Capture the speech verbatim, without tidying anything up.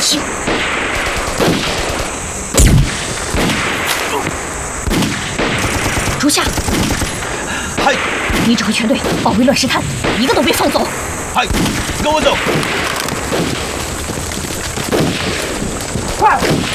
心。竹下， 嗨， 你指挥全队包围乱石滩，一个都别放走。 嗨，跟我走。 快！